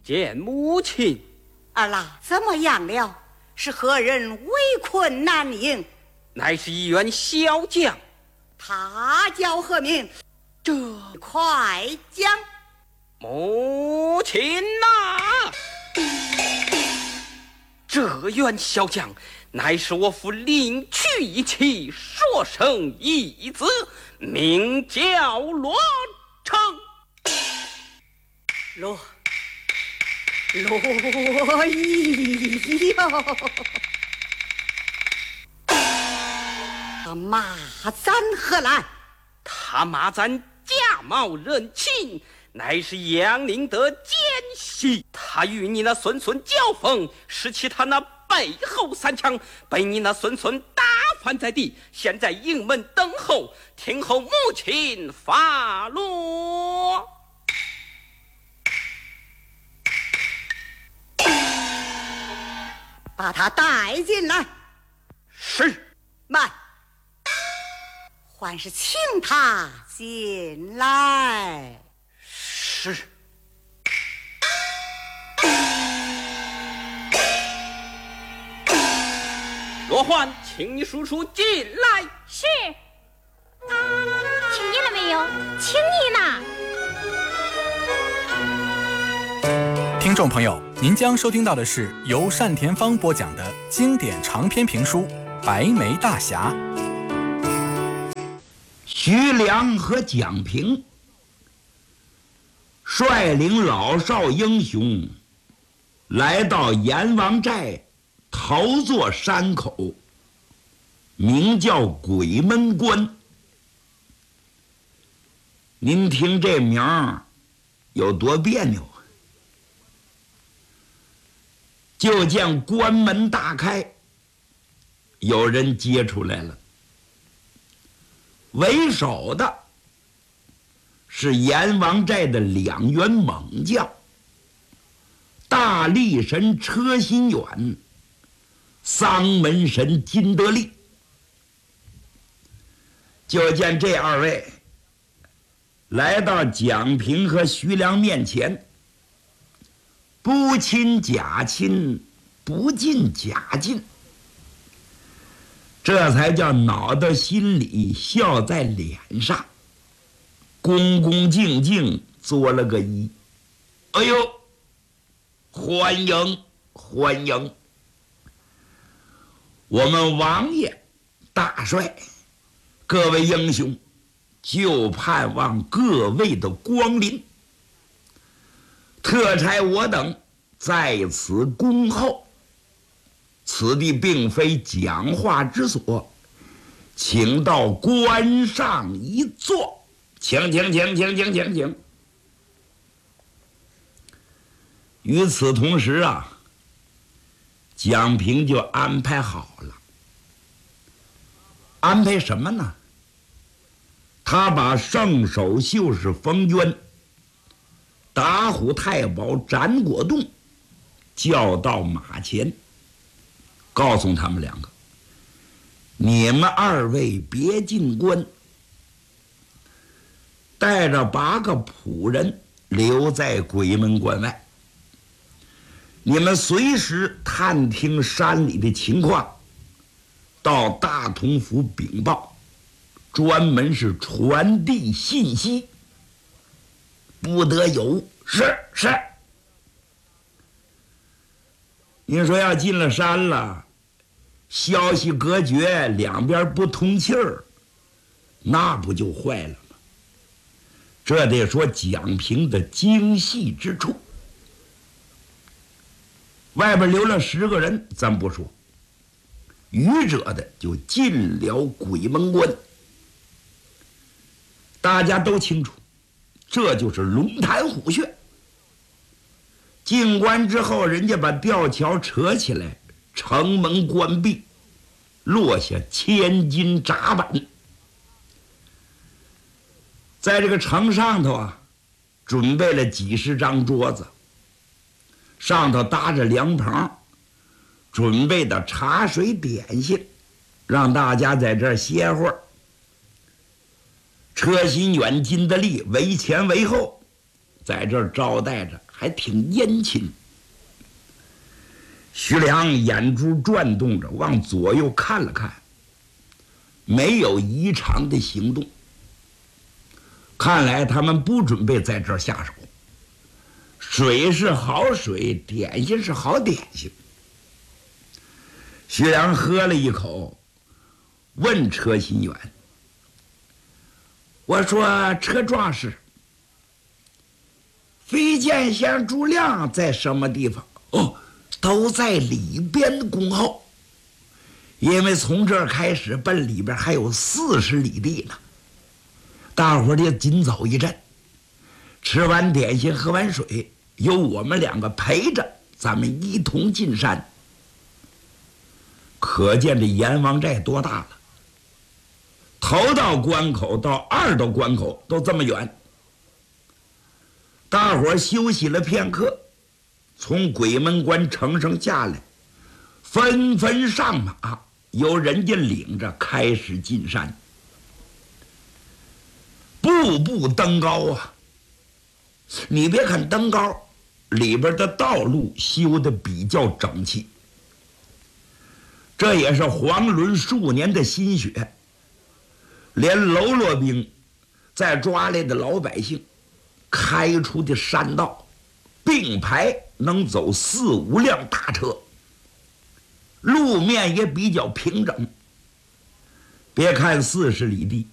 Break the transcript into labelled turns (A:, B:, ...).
A: 见母亲。
B: 儿啦，怎么样了？是何人围困南营？
A: 乃是一员小将。
B: 他叫何名？
A: 这
B: 快讲。
A: 母亲呐，这员小将乃是我父领取一妻所生一子，名叫罗成。
B: 罗伊哟，他马簪何来？
A: 他马簪假冒人情，乃是杨凌德奸细。他与你那孙交锋，使其他那背后3枪，被你那孙打翻在地，现在营门等候，听候母亲发落。
B: 把他带进来。
A: 是。
B: 慢，还是请他进来。
A: 是。罗焕，请你叔叔进来。
C: 是。听见了没有？请你呢。
D: 听众朋友，您将收听到的是由单田芳播讲的经典长篇评书《白眉大侠》。
E: 徐良和蒋平率领老少英雄来到阎王寨头座山口，名叫鬼门关。您听这名儿有多别扭？就见关门大开，有人接出来了。为首的是阎王寨的2员猛将，大力神车心远，丧门神金德利。就见这2位来到蒋平和徐良面前，不亲假亲，不近假近，这才叫恼到心里，笑在脸上，恭恭敬敬作了个揖。哎呦，欢迎欢迎！我们王爷大帅，各位英雄，就盼望各位的光临。特差我等在此恭候，此地并非讲话之所，请到关上一坐，请。与此同时啊，蒋平就安排好了。安排什么呢？他把圣手秀士冯娟、打虎太保展果栋叫到马前，告诉他们2个：你们2位别进关，带着8个仆人留在鬼门关外。你们随时探听山里的情况，到大同府禀报，专门是传递信息，不得有是。您说要进了山了，消息隔绝，两边不通气儿，那不就坏了吗？这得说蒋平的精细之处。外边留了10个人咱不说，愚者的就进了鬼门关。大家都清楚，这就是龙潭虎穴。进关之后，人家把吊桥扯起来，城门关闭，落下千斤闸板。在这个城上头啊，准备了几十张桌子，上头搭着凉棚，准备的茶水点心，让大家在这儿歇会儿。车心远、金德利为前为后， 在这儿招待着，还挺殷勤。徐良眼珠转动着，往左右看了看，没有异常的行动。看来他们不准备在这儿下手。水是好水，点心是好点心。徐良喝了一口，问车心远：“我说车壮士，飞剑县诸亮在什么地方？”“哦，都在里边恭候。因为从这儿开始奔里边还有40里地呢。大伙儿得紧走一阵，吃完点心，喝完水，由我们2个陪着，咱们一同进山。”可见这阎王寨多大了，头道关口到2道关口都这么远。大伙儿休息了片刻，从鬼门关城上下来，纷纷上马，由人家领着开始进山。步步登高啊！你别看登高，里边的道路修得比较整齐，这也是黄伦数年的心血。连喽啰兵再抓来的老百姓开出的山道，并排能走4、5辆大车，路面也比较平整。别看40里地，